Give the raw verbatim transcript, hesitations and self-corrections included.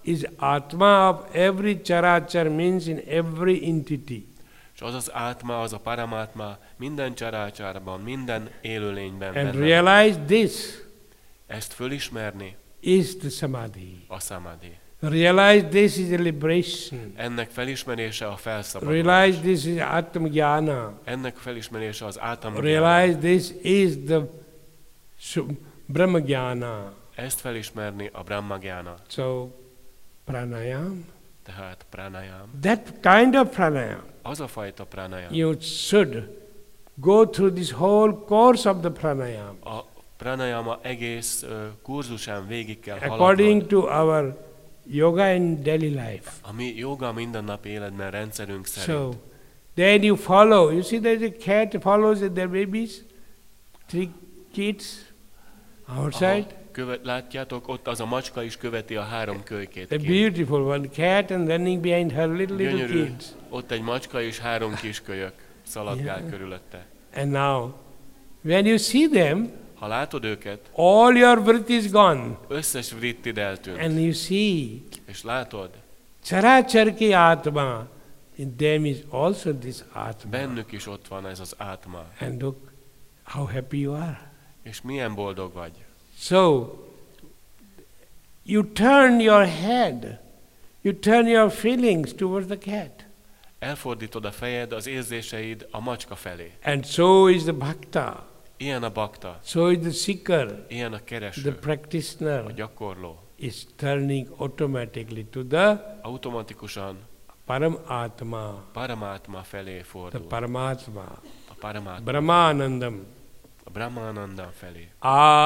is Atma of every charachar, means in every entity. És az az átma, az a paramátma minden csarácsárban, minden élőlényben And benne. realize this Ezt fölismerni is the samadhi. a samadhi. Realize this is a liberation. Ennek felismerése a felszabadulás. Realize this is Atma-jnana. Ennek felismerése az átamgyána. Realize this is the Brahma-jnana. Ezt felismerni a Brahma-gyána. So, pranayam. Tehát pranayam. That kind of pranayam. Az a fajta pranayam. You should go through this whole course of the pranayam. A pranayama egész uh, kurzusán végig kell According haladnod. to our yoga in daily life. A mi joga mindennapi életben rendszerünk So, szerint. then you follow. You see there's a cat follows their babies, three kids outside. Aha, követ, látjátok, ott az a macska is követi a három kölykét. A kint. beautiful one cat and running behind her little little Gyönyörű, kids. ott egy macska és három kiskölyök szaladgál Yeah. körülötte. And now, when you see them, Ha látod őket, all your vritti is gone. összes vrittid eltűnt. And you see, És látod, characharki atma, in them is also this atma. bennük is ott van ez az átma. And look how happy you are. És milyen boldog vagy. So, you turn your head, you turn your feelings towards the cat. Elfordítod a fejed, az érzéseid a macska felé. And so is the bhakta, Ilyen a bakta, so is the seeker, ilyen a the kereső, a practitioner gyakorló. is turning automatically to the Automatikusan Paramatma, Paramátma felé the fordul. Paramatma, A Paramátma, Brahmanandam. a Brahmanandam felé. Ah.